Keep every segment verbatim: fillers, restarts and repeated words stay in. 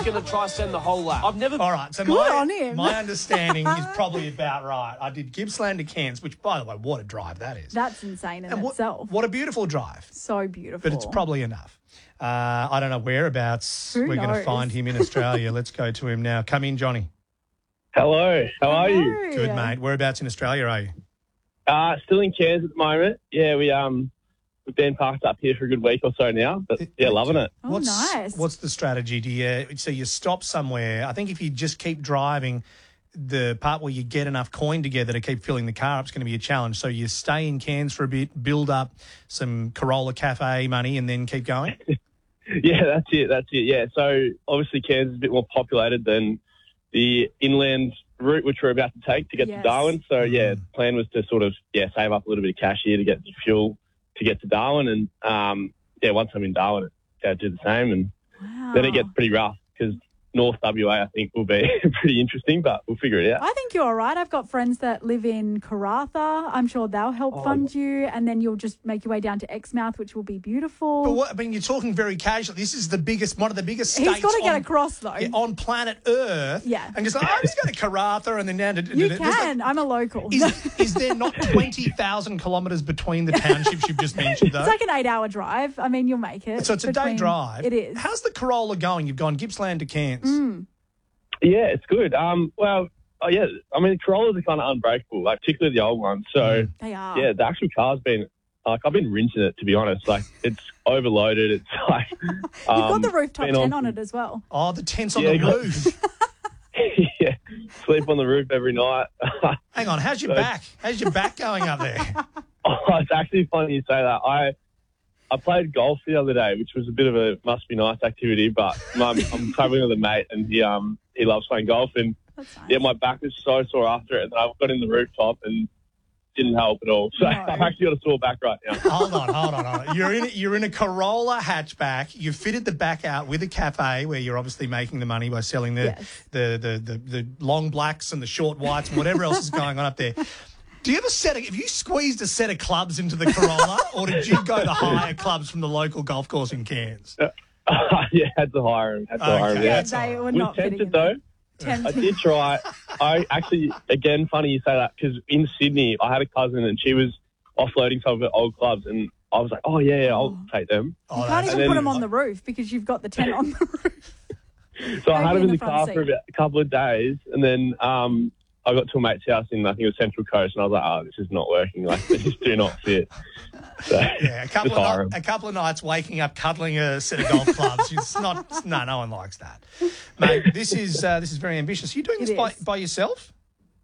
going to try send the whole lap. I've never... All right, so Good my, on him. my understanding is probably about right. I did Gippsland to Cairns, which, by the way, what a drive that is. That's insane in and what, itself. What a beautiful drive. So beautiful. But it's probably enough. Uh, I don't know whereabouts Who we're going to knows? find him in Australia. Let's go to him now. Come in, Johnny. Hello, how are you? Hello. Good, mate. Whereabouts in Australia are you? Uh, still in Cairns at the moment. Yeah, we um we've been parked up here for a good week or so now, but yeah, loving it. Oh, what's, nice. What's the strategy? Do you so you stop somewhere? I think if you just keep driving, the part where you get enough coin together to keep filling the car up is going to be a challenge. So you stay in Cairns for a bit, build up some Corolla Cafe money, and then keep going. Yeah, that's it. That's it. Yeah, so obviously Cairns is a bit more populated than the inland route which we're about to take to get Yes. to Darwin. So yeah, the plan was to sort of yeah save up a little bit of cash here to get the fuel to get to Darwin, and um yeah once I'm in Darwin, I'll do the same, and Wow. then it gets pretty rough because North W A I think will be pretty interesting, but we'll figure it out. I think you're all right. I've got friends that live in Karratha. I'm sure they'll help Oh, fund you, and then you'll just make your way down to Exmouth, which will be beautiful. But what, I mean, you're talking very casually. This is the biggest, one of the biggest states. He's got to get on, across, though. yeah, on planet Earth. Yeah. And just like, oh, just go to Karratha and then down to... you there's like- can. I'm a local. Is, is there not twenty thousand kilometres between the townships you've just mentioned, though? It's like an eight-hour drive. I mean, you'll make it. so it's a day between- drive. It is. How's the Corolla going? You've gone Gippsland to Cairns. Mm. Yeah, it's good. Um, well, oh yeah, I mean, Corollas are kind of unbreakable, like particularly the old ones. So They are. yeah, the actual car's been like I've been rinsing it, to be honest. Like it's overloaded. It's like You've um, got the rooftop been tent on- on it as well. Oh, the tent's on Yeah, the got- roof. yeah, sleep on the roof every night. Hang on, how's your So- back? How's your back going up there? Oh, it's actually funny you say that. I I played golf the other day, which was a bit of a must be nice activity. But my, I'm traveling with a mate, and he um he loves playing golf, and That's nice. yeah, my back was so sore after it, and I got in the rooftop and didn't help at all. So No. I've actually got a sore back right now. Hold on, hold on, hold on. You're in you're in a Corolla hatchback. You've fitted the back out with a cafe where you're obviously making the money by selling the Yes. the, the, the the long blacks and the short whites and whatever else is going on up there. Do you have a set of, have you squeezed a set of clubs into the Corolla, or did you go to hire clubs from the local golf course in Cairns? yeah, had to hire him. Had to Okay. hire him. Yeah, Yeah. That's all they right. were Was not fitting tempted in though. there. I Tempted. did try. I actually, again, funny you say that because in Sydney, I had a cousin and she was offloading some of her old clubs, and I was like, oh yeah, yeah I'll take them. Oh, You can't that's- even then- put them on the roof because you've got the tent on the roof. So I had Maybe him in in the, the front car seat. for about a couple of days, and then um, I got to a mate's house in I think it was Central Coast, and I was like, oh, this is not working. Like, they just do not fit. So Yeah, a couple just hire of him. ni- a couple of nights waking up cuddling a set of golf clubs. It's not no, no one likes that, mate. This is uh, this is very ambitious. Are you doing It this by, is. by yourself?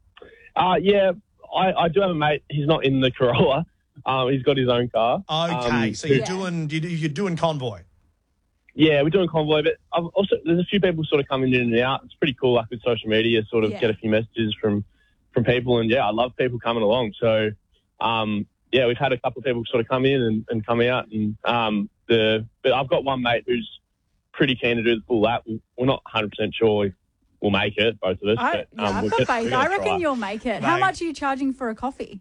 Uh, yeah, I, I do have a mate. He's not in the Corolla. Um, he's got his own car. Okay, Um, so you're Yeah. doing you- you're doing convoy. Yeah, we're doing convoy, but I've also there's a few people sort of coming in and out. It's pretty cool, like with social media, sort of Yeah. get a few messages from from people, and yeah, I love people coming along. So, um, yeah, we've had a couple of people sort of come in and, and come out, and um, the but I've got one mate who's pretty keen to do the full lap. We're not one hundred percent sure we'll make it, both of us. I, but, yeah, um, I've we're got gonna- faith. we're gonna I reckon try. you'll make it. How Mate. much are you charging for a coffee?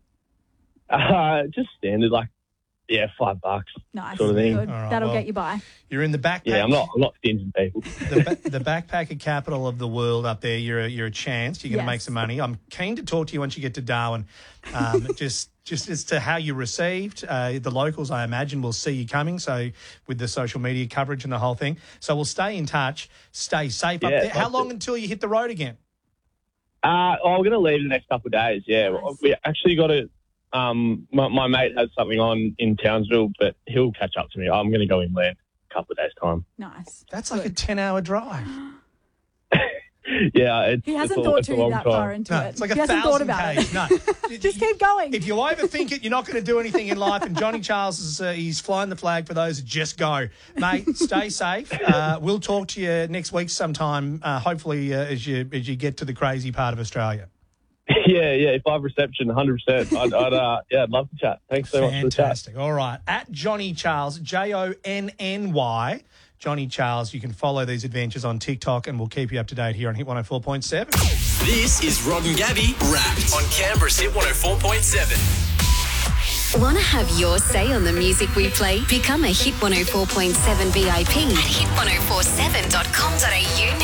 Uh, just standard, like yeah, five bucks. Nice. Sort of thing. Good. All right, That'll well- get you by. You're in the backpack. Yeah, I'm not I'm not stingy people. the, ba- the backpacker capital of the world up there. You're a, you're a chance. You're going to Yes. make some money. I'm keen to talk to you once you get to Darwin. Um, just just as to how you're received. Uh, the locals, I imagine, will see you coming. So with the social media coverage and the whole thing. So we'll stay in touch. Stay safe up Yeah, there. How that's long it. until you hit the road again? Uh, oh, we're going to leave in the next couple of days, yeah. Nice. We actually got to, um, my, my mate has something on in Townsville, but he'll catch up to me. I'm going to go inland a couple of days' time. Nice. That's like a ten-hour drive. Yeah, it's He hasn't it's a, thought it's a too long that time. far into No, it. it's like he a hasn't thought thousand about Ks. it. No. Just keep going. If you overthink it, you're not going to do anything in life. And Johnny Charles is uh, he's flying the flag for those that just go, mate. Stay safe. Uh, we'll talk to you next week sometime. Uh, hopefully, uh, as you as you get to the crazy part of Australia. Yeah, yeah. If I have reception, one hundred percent. I'd, I'd uh, yeah, I'd love to chat. Thanks so much for the chat. Fantastic. All right, at Johnny Charles, J O N N Y, Johnny Charles. You can follow these adventures on TikTok, and we'll keep you up to date here on Hit one oh four point seven. This is Rod and Gabby Wrapped on Canberra's Hit one oh four point seven. Want to have your say on the music we play? Become a Hit one oh four point seven V I P at hit one oh four seven dot com dot a u